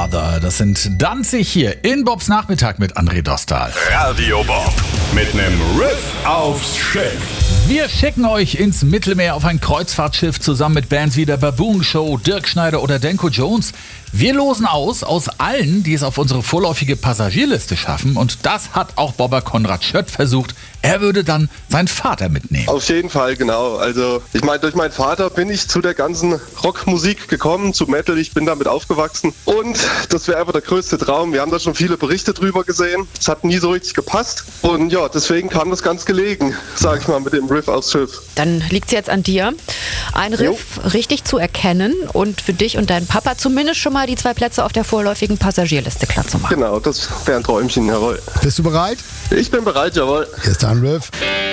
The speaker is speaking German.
Brother. Das sind Danzig hier in Bobs Nachmittag mit André Dostal. Radio Bob mit nem Riff aufs Schiff. Wir schicken euch ins Mittelmeer auf ein Kreuzfahrtschiff zusammen mit Bands wie der Baboon Show, Dirk Schneider oder Danko Jones. Wir losen aus allen, die es auf unsere vorläufige Passagierliste schaffen. Und das hat auch Bobber Konrad Schött versucht. Er würde dann seinen Vater mitnehmen. Auf jeden Fall, genau. Also ich meine, durch meinen Vater bin ich zu der ganzen Rockmusik gekommen, zu Metal. Ich bin damit aufgewachsen. Und das wäre einfach der größte Traum. Wir haben da schon viele Berichte drüber gesehen. Es hat nie so richtig gepasst. Und ja, deswegen kam das ganz gelegen, sag ich mal, mit dem Riff aufs Schiff. Dann liegt es jetzt an dir, ein Riff richtig zu erkennen und für dich und deinen Papa zumindest schon mal die 2 Plätze auf der vorläufigen Passagierliste klar zu machen. Genau, das wäre ein Träumchen, jawohl. Bist du bereit? Ich bin bereit, jawohl. Hier ist dein Riff.